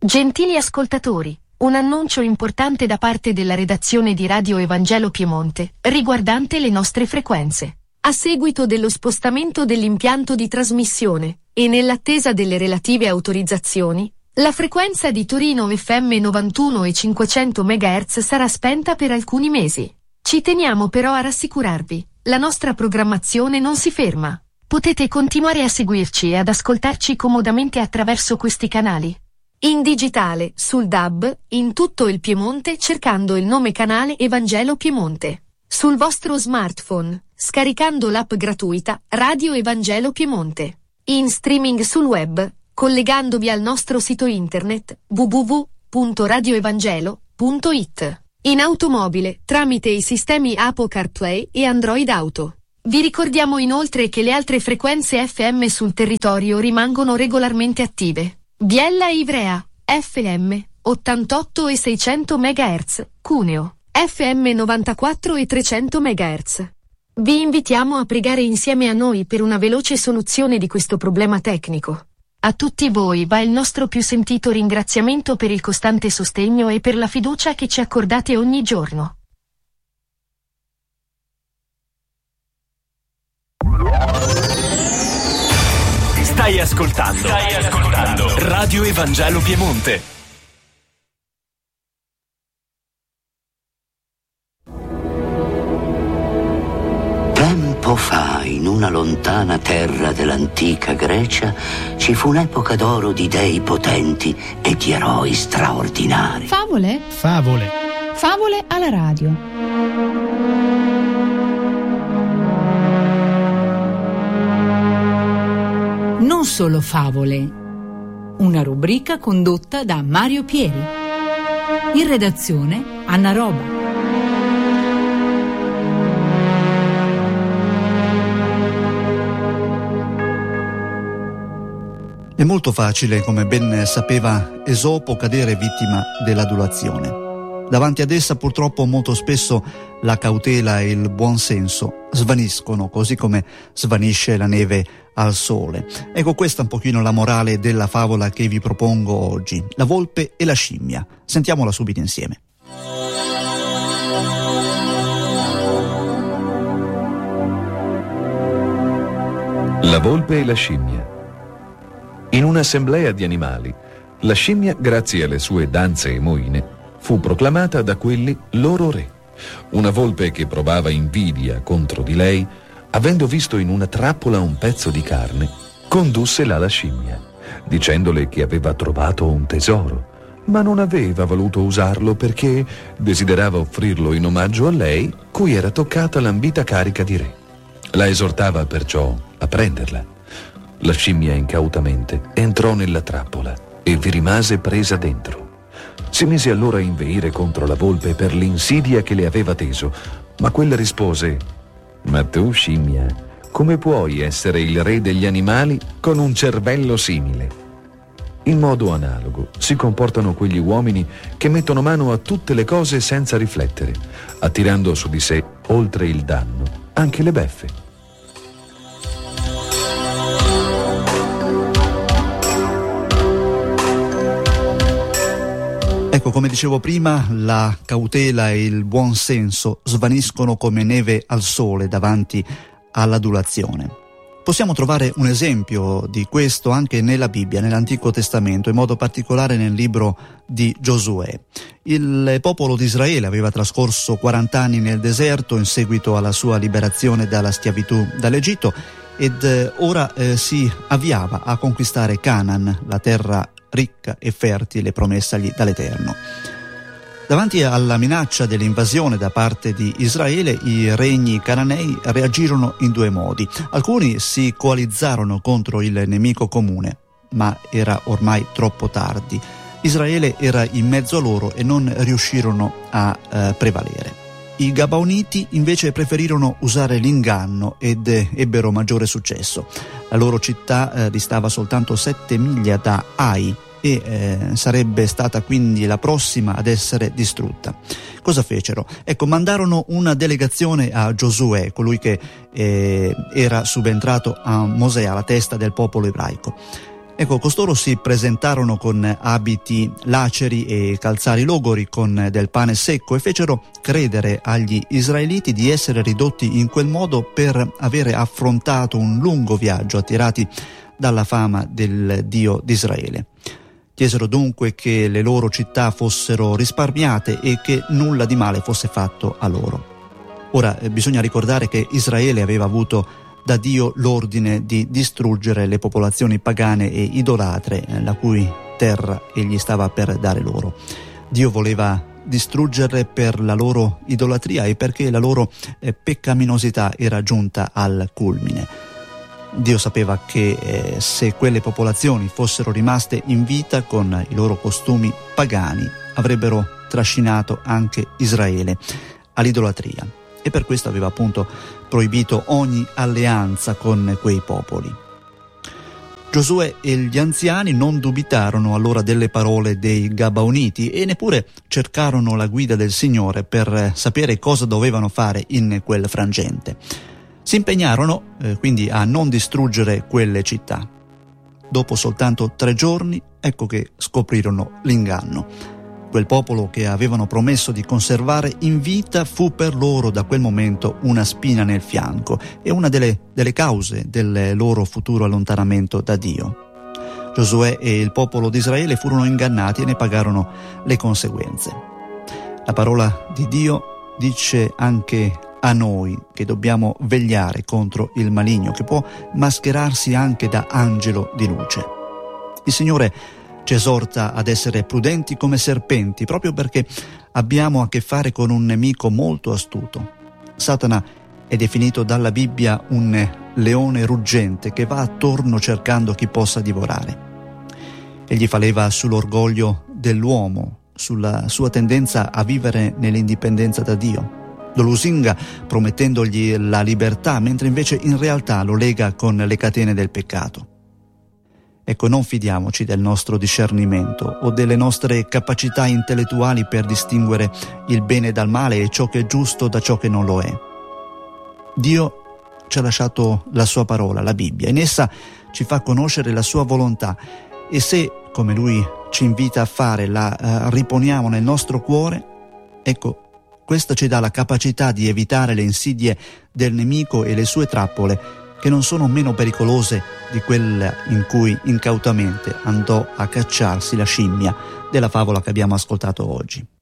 Gentili ascoltatori, un annuncio importante da parte della redazione di Radio Evangelo Piemonte, riguardante le nostre frequenze. A seguito dello spostamento dell'impianto di trasmissione, e nell'attesa delle relative autorizzazioni, la frequenza di Torino FM 91 e 500 MHz sarà spenta per alcuni mesi. Ci teniamo però a rassicurarvi, la nostra programmazione non si ferma. Potete continuare a seguirci e ad ascoltarci comodamente attraverso questi canali. In digitale, sul DAB, in tutto il Piemonte cercando il nome canale Evangelo Piemonte. Sul vostro smartphone, scaricando l'app gratuita Radio Evangelo Piemonte. In streaming sul web, collegandovi al nostro sito internet www.radioevangelo.it. In automobile, tramite i sistemi Apple CarPlay e Android Auto. Vi ricordiamo inoltre che le altre frequenze FM sul territorio rimangono regolarmente attive. Biella e Ivrea, FM, 88 e 600 MHz, Cuneo, FM 94 e 300 MHz. Vi invitiamo a pregare insieme a noi per una veloce soluzione di questo problema tecnico. A tutti voi va il nostro più sentito ringraziamento per il costante sostegno e per la fiducia che ci accordate ogni giorno. Stai ascoltando Radio Evangelo Piemonte. Tempo fa, in una lontana terra dell'antica Grecia, ci fu un'epoca d'oro di dei potenti e di eroi straordinari. Favole? Favole. Favole alla radio. Non solo favole, una rubrica condotta da Mario Pieri. In redazione Anna Roba. È molto facile, come ben sapeva Esopo, cadere vittima dell'adulazione. Davanti ad essa purtroppo molto spesso la cautela e il buonsenso svaniscono, così come svanisce la neve al sole. Ecco, questa è un pochino la morale della favola che vi propongo oggi, La volpe e la scimmia. Sentiamola subito insieme. La volpe e la scimmia. In un'assemblea di animali, la scimmia, grazie alle sue danze e moine, fu proclamata da quelli loro re. Una volpe che provava invidia contro di lei, avendo visto in una trappola un pezzo di carne, condusse là la scimmia, dicendole che aveva trovato un tesoro, ma non aveva voluto usarlo perché desiderava offrirlo in omaggio a lei, cui era toccata l'ambita carica di re. La esortava perciò a prenderla. La scimmia incautamente entrò nella trappola e vi rimase presa dentro. Si mise allora a inveire contro la volpe per l'insidia che le aveva teso, ma quella rispose: «Ma tu, scimmia, come puoi essere il re degli animali con un cervello simile?» In modo analogo si comportano quegli uomini che mettono mano a tutte le cose senza riflettere, attirando su di sé, oltre il danno, anche le beffe. Ecco, come dicevo prima, la cautela e il buon senso svaniscono come neve al sole davanti all'adulazione. Possiamo trovare un esempio di questo anche nella Bibbia, nell'Antico Testamento, in modo particolare nel libro di Giosuè. Il popolo di Israele aveva trascorso 40 anni nel deserto in seguito alla sua liberazione dalla schiavitù dall'Egitto ed ora si avviava a conquistare Canaan, la terra ricca e fertile promessagli dall'Eterno. Davanti alla minaccia dell'invasione da parte di Israele, i regni cananei reagirono in due modi. Alcuni si coalizzarono contro il nemico comune, ma era ormai troppo tardi. Israele era in mezzo a loro e non riuscirono a prevalere. I Gabaoniti invece preferirono usare l'inganno ed ebbero maggiore successo. La loro città distava soltanto 7 miglia da Ai e sarebbe stata quindi la prossima ad essere distrutta. Cosa fecero? Ecco, mandarono una delegazione a Giosuè, colui che era subentrato a Mosè alla testa del popolo ebraico. Ecco, costoro si presentarono con abiti laceri e calzari logori, con del pane secco, e fecero credere agli israeliti di essere ridotti in quel modo per avere affrontato un lungo viaggio attirati dalla fama del Dio d'Israele. Chiesero dunque che le loro città fossero risparmiate e che nulla di male fosse fatto a loro. Ora bisogna ricordare che Israele aveva avuto da Dio l'ordine di distruggere le popolazioni pagane e idolatre, la cui terra egli stava per dare loro. Dio voleva distruggerle per la loro idolatria e perché la loro peccaminosità era giunta al culmine. Dio sapeva che se quelle popolazioni fossero rimaste in vita con i loro costumi pagani, avrebbero trascinato anche Israele all'idolatria, e per questo aveva appunto proibito ogni alleanza con quei popoli. Giosuè e gli anziani non dubitarono allora delle parole dei Gabaoniti e neppure cercarono la guida del Signore per sapere cosa dovevano fare in quel frangente. Si impegnarono quindi a non distruggere quelle città. Dopo soltanto 3 giorni, ecco che scoprirono l'inganno. Quel popolo che avevano promesso di conservare in vita fu per loro da quel momento una spina nel fianco e una delle cause del loro futuro allontanamento da Dio. Giosuè e il popolo di Israele furono ingannati e ne pagarono le conseguenze. La parola di Dio dice anche a noi che dobbiamo vegliare contro il maligno, che può mascherarsi anche da angelo di luce. Il Signore ci esorta ad essere prudenti come serpenti, proprio perché abbiamo a che fare con un nemico molto astuto. Satana è definito dalla Bibbia un leone ruggente che va attorno cercando chi possa divorare. Egli fa leva sull'orgoglio dell'uomo, sulla sua tendenza a vivere nell'indipendenza da Dio. Lo lusinga promettendogli la libertà, mentre invece in realtà lo lega con le catene del peccato. Ecco, non fidiamoci del nostro discernimento o delle nostre capacità intellettuali per distinguere il bene dal male e ciò che è giusto da ciò che non lo è. Dio ci ha lasciato la sua parola, la Bibbia, in essa ci fa conoscere la sua volontà, e se, come Lui ci invita a fare, la riponiamo nel nostro cuore, ecco, questa ci dà la capacità di evitare le insidie del nemico e le sue trappole, che non sono meno pericolose di quella in cui incautamente andò a cacciarsi la scimmia della favola che abbiamo ascoltato oggi.